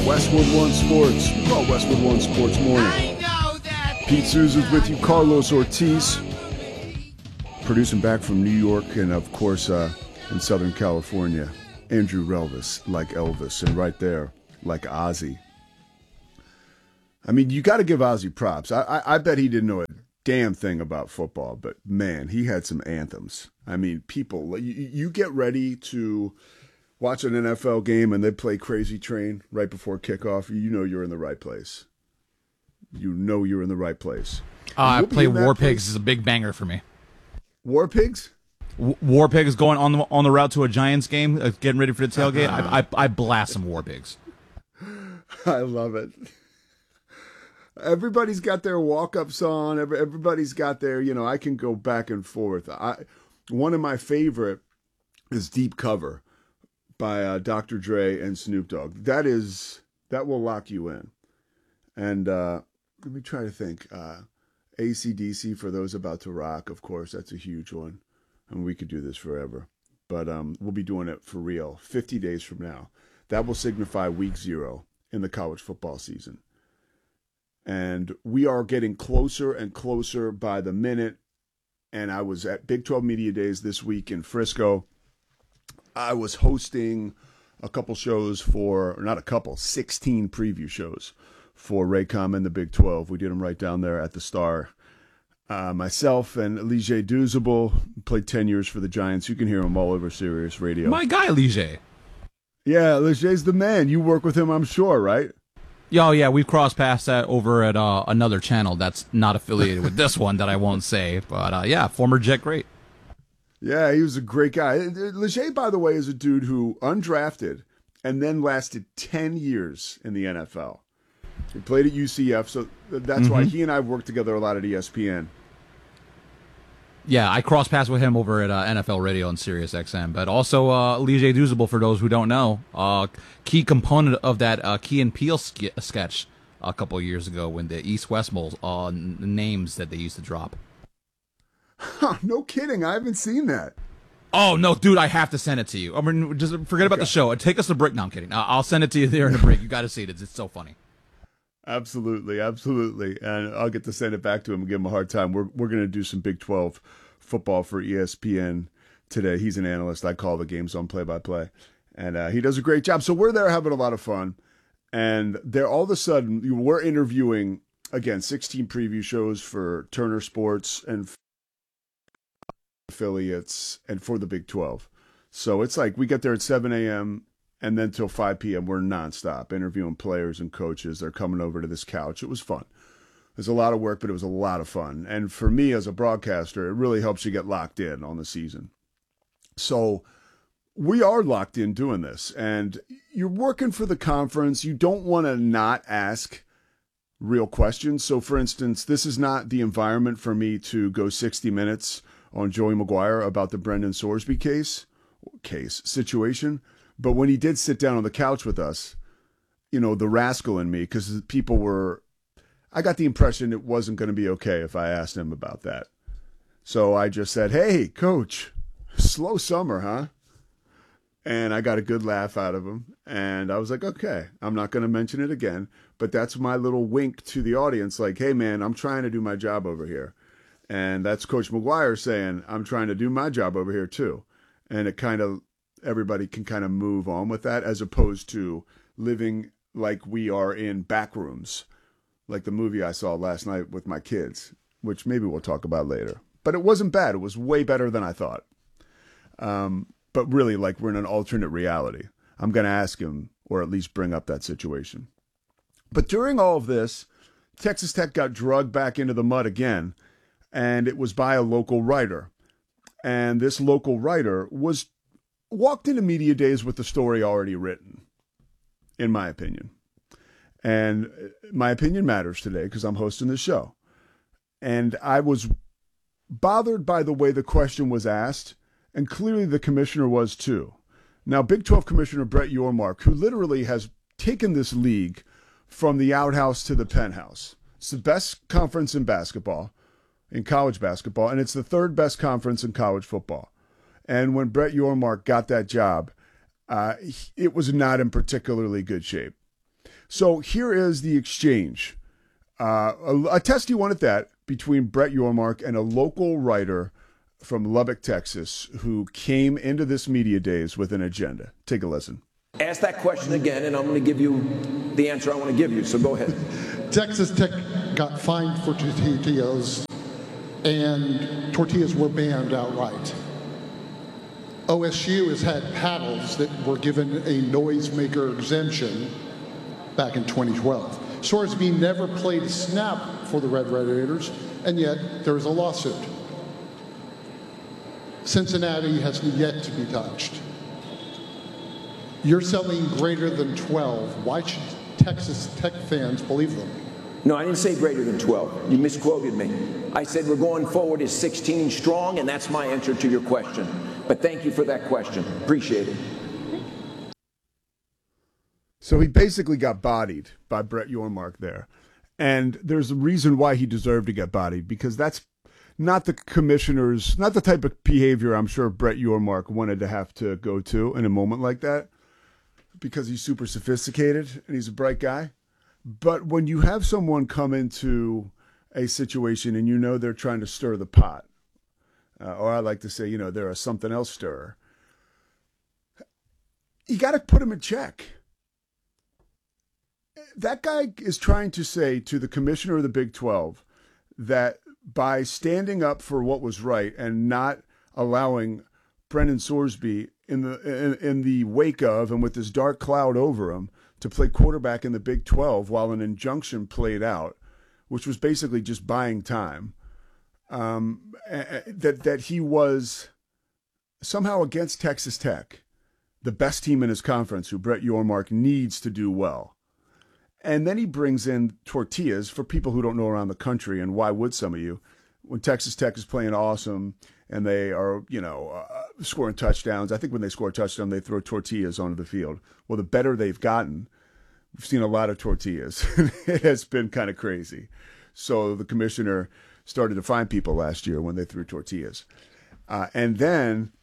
Westwood One Sports. We call Westwood One Sports Morning. Pete Souza's with you. Carlos Ortiz, producing back from New York and, of course, in Southern California. Andrew Relvis, like Elvis, and right there, like Ozzy. I mean, you got to give Ozzy props. I bet he didn't know a damn thing about football, but, man, he had some anthems. I mean, people, you get ready to watch an NFL game and they play Crazy Train right before kickoff, you know you're in the right place. You know you're in the right place. Play War Pigs is a big banger for me. War Pigs? War Pigs going on the route to a Giants game, getting ready for the tailgate. I blast some War Pigs. I love it. Everybody's got their walk-ups on. Everybody's got their, I can go back and forth. One of my favorite is Deep Cover by Dr. Dre and Snoop Dogg. That will lock you in. And let me try to think. AC/DC, For Those About to Rock, of course, that's a huge one. And we could do this forever. But we'll be doing it for real 50 days from now. That will signify week 0 in the college football season. And we are getting closer and closer by the minute. And I was at Big 12 Media Days this week in Frisco. I was hosting a couple shows 16 preview shows for Raycom and the Big 12. We did them right down there at the Star. Myself and Lige Douzable played 10 years for the Giants. You can hear him all over Sirius Radio. My guy, Lige. Yeah, Lige's the man. You work with him, I'm sure, right? Oh, yeah, we've crossed paths that over at another channel that's not affiliated with this one that I won't say. But, yeah, former Jet great. Yeah, he was a great guy. Leger, by the way, is a dude who undrafted and then lasted 10 years in the NFL. He played at UCF, so that's why he and I worked together a lot at ESPN. Yeah, I crossed paths with him over at NFL Radio and Sirius XM. But also, Lige Douzable, for those who don't know, key component of that Key and Peele sketch a couple of years ago when the East-West Bowl names that they used to drop. Huh, no kidding. I haven't seen that. Oh, no, dude, I have to send it to you. I mean, just forget about the show. Take us to break. No, I'm kidding. I'll send it to you there in the break. You got to see it. It's so funny. Absolutely. And I'll get to send it back to him and give him a hard time. We're going to do some Big 12 football for ESPN today. He's an analyst. I call the games on play-by-play. And he does a great job. So we're there having a lot of fun. And there, all of a sudden, we're interviewing, again, 16 preview shows for Turner Sports and affiliates and for the Big 12. So it's like we get there at 7 a.m. and then till 5 p.m. we're nonstop interviewing players and coaches. They're coming over to this couch. It was fun. It was a lot of work, but it was a lot of fun. And for me as a broadcaster, it really helps you get locked in on the season. So we are locked in doing this. And you're working for the conference. You don't want to not ask real questions. So, for instance, this is not the environment for me to go 60 minutes on Joey McGuire about the Brendan Sorsby situation. But when he did sit down on the couch with us, the rascal in me, because I got the impression it wasn't going to be okay if I asked him about that. So I just said, hey, coach, slow summer, huh? And I got a good laugh out of him. And I was like, okay, I'm not going to mention it again. But that's my little wink to the audience, like, hey, man, I'm trying to do my job over here. And that's Coach McGuire saying, I'm trying to do my job over here too. And everybody can kind of move on with that, as opposed to living like we are in back rooms, like the movie I saw last night with my kids, which maybe we'll talk about later. But it wasn't bad. It was way better than I thought. But really, like, we're in an alternate reality. I'm going to ask him, or at least bring up that situation. But during all of this, Texas Tech got drugged back into the mud again, and it was by a local writer. And this local writer walked into media days with the story already written, in my opinion. And my opinion matters today because I'm hosting the show. And I was bothered by the way the question was asked, and clearly the commissioner was too. Now, Big 12 Commissioner Brett Yormark, who literally has taken this league from the outhouse to the penthouse. It's the best conference in basketball, in college basketball, and it's the third best conference in college football. And when Brett Yormark got that job, it was not in particularly good shape. So here is the exchange. A testy one at that between Brett Yormark and a local writer from Lubbock, Texas, who came into this media days with an agenda. Take a listen. Ask that question again, and I'm going to give you the answer I want to give you, so go ahead. Texas Tech got fined for tortillas, and tortillas were banned outright. OSU has had paddles that were given a noisemaker exemption back in 2012. Sorsby never played a snap for the Red Raiders, and yet there is a lawsuit. Cincinnati has yet to be touched. You're selling greater than 12. Why should Texas Tech fans believe them? No, I didn't say greater than 12. You misquoted me. I said we're going forward as 16 strong, and that's my answer to your question. But thank you for that question. Appreciate it. So he basically got bodied by Brett Yormark there. And there's a reason why he deserved to get bodied, because that's not the commissioner's, not the type of behavior I'm sure Brett Yormark wanted to have to go to in a moment like that, because he's super sophisticated and he's a bright guy. But when you have someone come into a situation and you know they're trying to stir the pot, or I like to say, they're a something else stirrer, you got to put him in check. That guy is trying to say to the commissioner of the Big 12 that by standing up for what was right and not allowing Brendan Sorsby in the wake of and with this dark cloud over him to play quarterback in the Big 12 while an injunction played out, which was basically just buying time, that he was somehow against Texas Tech, the best team in his conference, who Brett Yormark needs to do well. And then he brings in tortillas for people who don't know around the country, and why would some of you? When Texas Tech is playing awesome and they are, scoring touchdowns, I think when they score a touchdown, they throw tortillas onto the field. Well, the better they've gotten, we've seen a lot of tortillas. It has been kind of crazy. So the commissioner started to fine people last year when they threw tortillas. And then,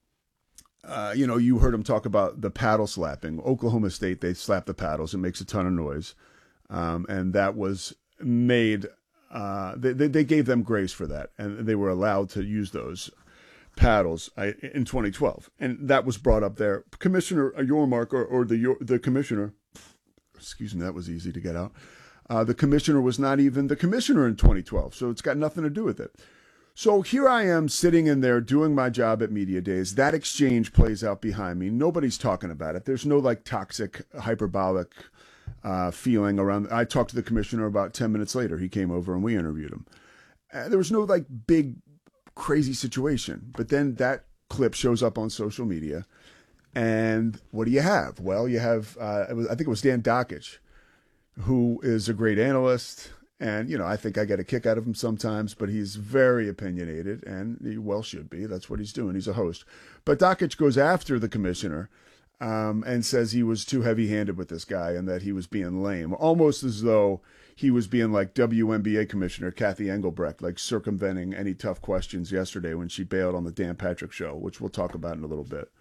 you heard him talk about the paddle slapping. Oklahoma State, they slap the paddles. It makes a ton of noise. And that was made, they gave them grace for that. And they were allowed to use those paddles in 2012. And that was brought up there. Commissioner Yormark, or the commissioner, excuse me, that was easy to get out. The commissioner was not even the commissioner in 2012. So it's got nothing to do with it. So here I am sitting in there doing my job at Media Days. That exchange plays out behind me. Nobody's talking about it. There's no toxic, hyperbolic feeling around. I talked to the commissioner about 10 minutes later. He came over and we interviewed him. There was no big crazy situation. But then that clip shows up on social media. And what do you have? Well, you have, I think it was Dan Dakich, who is a great analyst. And, I think I get a kick out of him sometimes, but he's very opinionated, and he well should be. That's what he's doing. He's a host. But Dakich goes after the commissioner and says he was too heavy-handed with this guy and that he was being lame, almost as though he was being like WNBA Commissioner Kathy Engelbrecht, circumventing any tough questions yesterday when she bailed on the Dan Patrick Show, which we'll talk about in a little bit.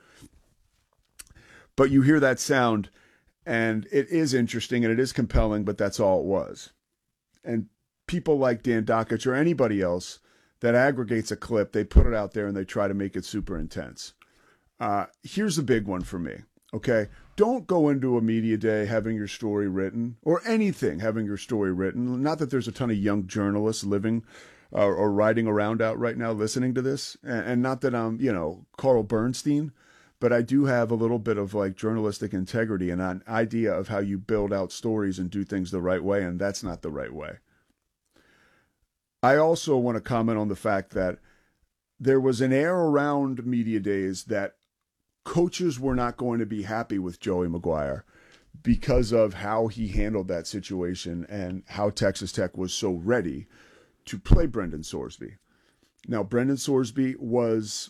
But you hear that sound, and it is interesting, and it is compelling, but that's all it was. And people like Dan Dakich or anybody else that aggregates a clip, they put it out there and they try to make it super intense. Here's a big one for me, okay? Don't go into a media day having your story written, or anything having your story written. Not that there's a ton of young journalists living or riding around out right now listening to this. And not that I'm, Carl Bernstein, but I do have a little bit of journalistic integrity and an idea of how you build out stories and do things the right way, and that's not the right way. I also want to comment on the fact that there was an air around media days that coaches were not going to be happy with Joey McGuire because of how he handled that situation and how Texas Tech was so ready to play Brendan Sorsby. Now, Brendan Sorsby was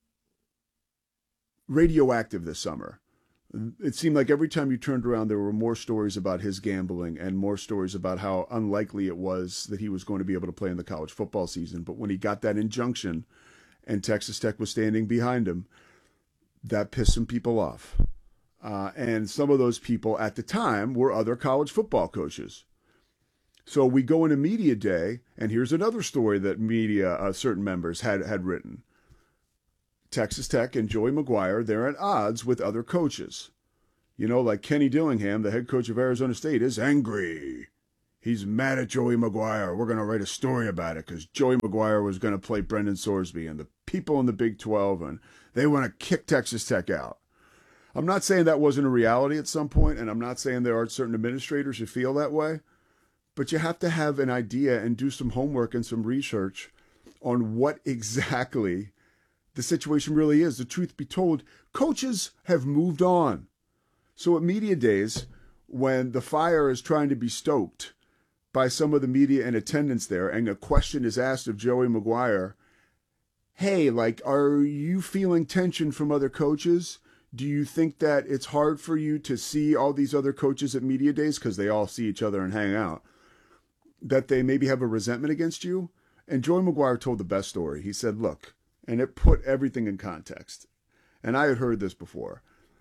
radioactive this summer. It seemed like every time you turned around, there were more stories about his gambling and more stories about how unlikely it was that he was going to be able to play in the college football season. But when he got that injunction and Texas Tech was standing behind him, that pissed some people off. And some of those people at the time were other college football coaches. So we go into media day, and here's another story that media, certain members had written. Texas Tech and Joey McGuire, they're at odds with other coaches. You know, like Kenny Dillingham, the head coach of Arizona State, is angry. He's mad at Joey McGuire. We're going to write a story about it because Joey McGuire was going to play Brendan Sorsby and the people in the Big 12, and they want to kick Texas Tech out. I'm not saying that wasn't a reality at some point, and I'm not saying there aren't certain administrators who feel that way, but you have to have an idea and do some homework and some research on what exactly the situation really is. The truth be told, coaches have moved on. So at media days, when the fire is trying to be stoked by some of the media in attendance there, and a question is asked of Joey McGuire, hey, like, are you feeling tension from other coaches? Do you think that it's hard for you to see all these other coaches at media days, because they all see each other and hang out, that they maybe have a resentment against you? And Joey McGuire told the best story. He said, look, and it put everything in context. And I had heard this before.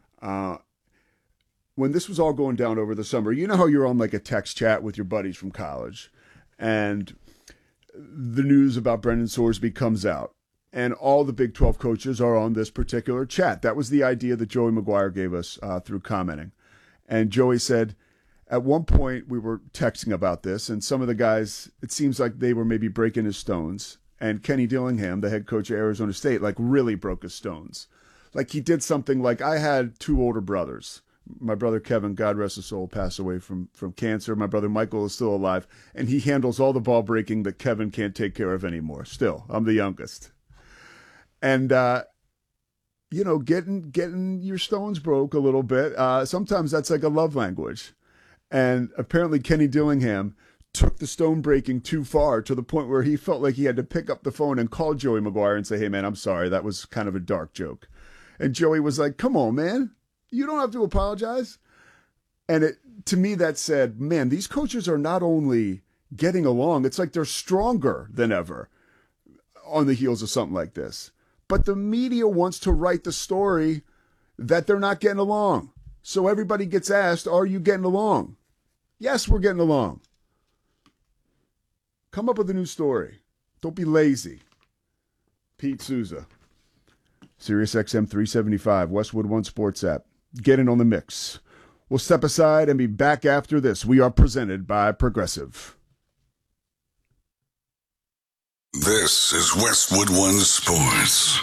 When this was all going down over the summer, you know how you're on like a text chat with your buddies from college, and the news about Brendan Sorsby comes out, and all the Big 12 coaches are on this particular chat. That was the idea that Joey McGuire gave us through commenting. And Joey said, at one point we were texting about this, and some of the guys, it seems like they were maybe breaking his stones. And Kenny Dillingham, the head coach of Arizona State, like really broke his stones. Like he did something like, I had two older brothers. My brother Kevin, God rest his soul, passed away from cancer. My brother Michael is still alive, and he handles all the ball breaking that Kevin can't take care of anymore. Still, I'm the youngest. And, you know, getting your stones broke a little bit, sometimes that's like a love language. And apparently Kenny Dillingham took the stone breaking too far to the point where he felt like he had to pick up the phone and call Joey McGuire and say, hey, man, I'm sorry. That was kind of a dark joke. And Joey was like, come on, man. You don't have to apologize. And to me, that said, man, these coaches are not only getting along, it's like they're stronger than ever on the heels of something like this. But the media wants to write the story that they're not getting along. So everybody gets asked, are you getting along? Yes, we're getting along. Come up with a new story. Don't be lazy. Pete Souza, SiriusXM 375, Westwood One Sports app. Get in on the mix. We'll step aside and be back after this. We are presented by Progressive. This is Westwood One Sports.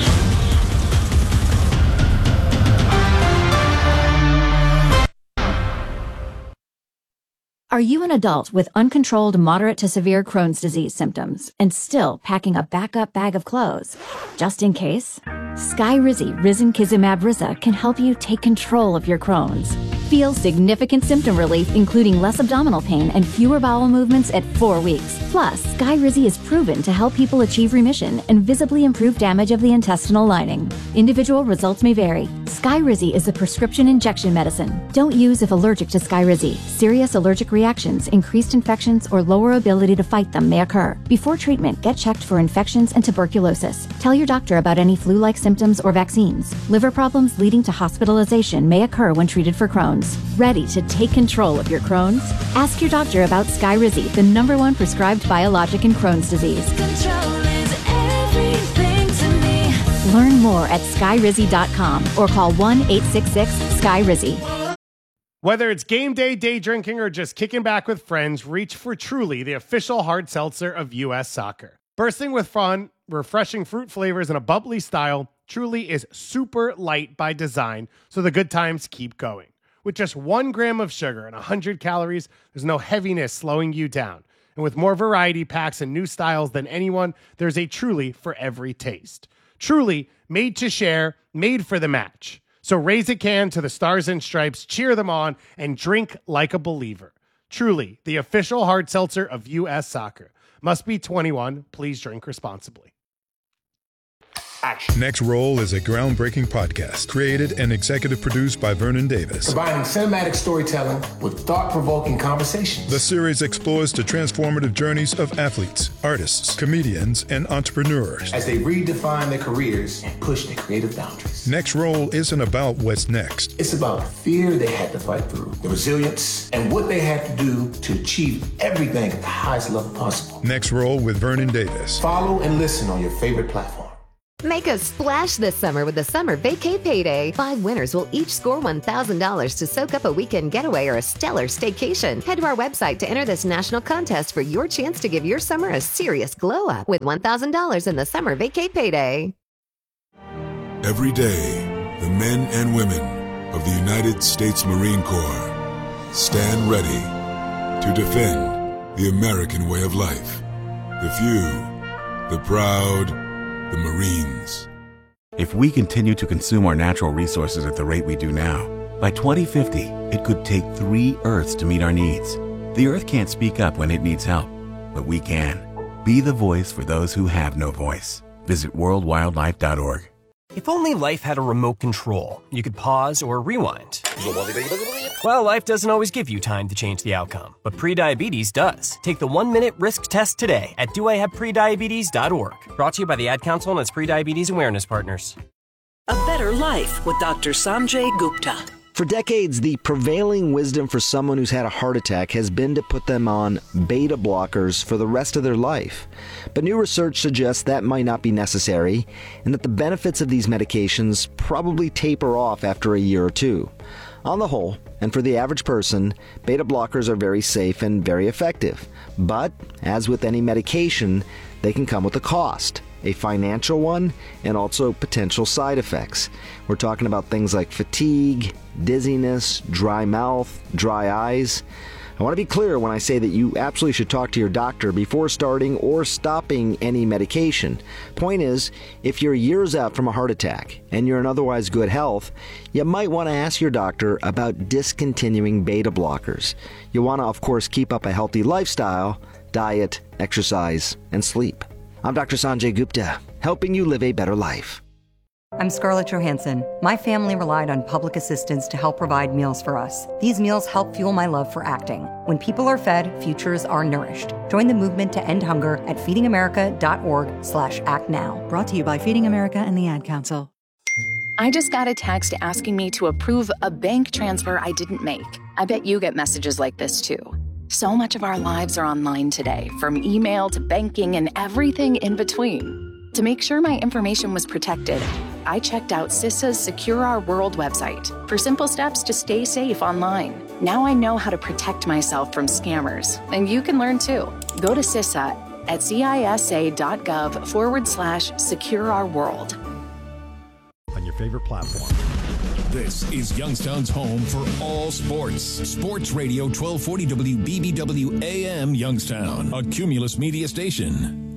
Are you an adult with uncontrolled moderate to severe Crohn's disease symptoms and still packing a backup bag of clothes? Just in case? Skyrizi Risankizumab Riza can help you take control of your Crohn's. Feel significant symptom relief, including less abdominal pain and fewer bowel movements at 4 weeks. Plus, Skyrizi is proven to help people achieve remission and visibly improve damage of the intestinal lining. Individual results may vary. Skyrizi is a prescription injection medicine. Don't use if allergic to Skyrizi. Serious allergic reactions, increased infections, or lower ability to fight them may occur. Before treatment, get checked for infections and tuberculosis. Tell your doctor about any flu-like symptoms or vaccines. Liver problems leading to hospitalization may occur when treated for Crohn's. Ready to take control of your Crohn's? Ask your doctor about Skyrizi, the #1 prescribed biologic in Crohn's disease. Control is everything to me. Learn more at skyrizi.com or call 1-866-SKYRIZI. Whether it's game day, day drinking, or just kicking back with friends, reach for Truly, the official hard seltzer of U.S. Soccer. Bursting with fun, refreshing fruit flavors, and a bubbly style, Truly is super light by design, so the good times keep going. With just 1 gram of sugar and 100 calories, there's no heaviness slowing you down. And with more variety packs and new styles than anyone, there's a Truly for every taste. Truly, made to share, made for the match. So raise a can to the Stars and Stripes, cheer them on, and drink like a believer. Truly, the official hard seltzer of U.S. Soccer. Must be 21. Please drink responsibly. action. Next Roll is a groundbreaking podcast created and executive produced by Vernon Davis. Combining cinematic storytelling with thought-provoking conversations. The series explores the transformative journeys of athletes, artists, comedians, and entrepreneurs as they redefine their careers and push their creative boundaries. Next Roll isn't about what's next. It's about the fear they had to fight through, the resilience, and what they had to do to achieve everything at the highest level possible. Next Roll with Vernon Davis. Follow and listen on your favorite platform. Make a splash this summer with the Summer Vacay Payday. 5 winners will each score $1,000 to soak up a weekend getaway or a stellar staycation. Head to our website to enter this national contest for your chance to give your summer a serious glow up with $1,000 in the Summer Vacay Payday. Every day, the men and women of the United States Marine Corps stand ready to defend the American way of life. The few, the proud, the Marines. If we continue to consume our natural resources at the rate we do now, by 2050, it could take 3 Earths to meet our needs. The Earth can't speak up when it needs help, but we can. Be the voice for those who have no voice. Visit worldwildlife.org. If only life had a remote control, you could pause or rewind. Well, life doesn't always give you time to change the outcome, but prediabetes does. Take the 1-minute risk test today at doihaveprediabetes.org. Brought to you by the Ad Council and its prediabetes awareness partners. A Better Life with Dr. Sanjay Gupta. For decades, the prevailing wisdom for someone who's had a heart attack has been to put them on beta blockers for the rest of their life. But new research suggests that might not be necessary, and that the benefits of these medications probably taper off after a year or two. On the whole, and for the average person, beta blockers are very safe and very effective. But, as with any medication, they can come with a cost. A financial one, and also potential side effects. We're talking about things like fatigue, dizziness, dry mouth, dry eyes. I want to be clear when I say that you absolutely should talk to your doctor before starting or stopping any medication. Point is, if you're years out from a heart attack and you're in otherwise good health, you might want to ask your doctor about discontinuing beta blockers. You want to, of course, keep up a healthy lifestyle, diet, exercise, and sleep. I'm Dr. Sanjay Gupta, helping you live a better life. I'm Scarlett Johansson. My family relied on public assistance to help provide meals for us. These meals help fuel my love for acting. When people are fed, futures are nourished. Join the movement to end hunger at feedingamerica.org/actnow. Brought to you by Feeding America and the Ad Council. I just got a text asking me to approve a bank transfer I didn't make. I bet you get messages like this too. So much of our lives are online today, from email to banking and everything in between. To make sure my information was protected, I checked out CISA's Secure Our World website for simple steps to stay safe online. Now I know how to protect myself from scammers, and you can learn too. Go to CISA at cisa.gov/Secure Our World. On your favorite platform. This is Youngstown's home for all sports. Sports Radio 1240 WBBW AM Youngstown, a Cumulus media station.